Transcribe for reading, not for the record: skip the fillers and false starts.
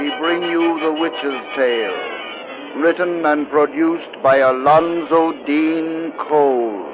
we bring you The Witch's Tale, written and produced by Alonzo Dean Cole.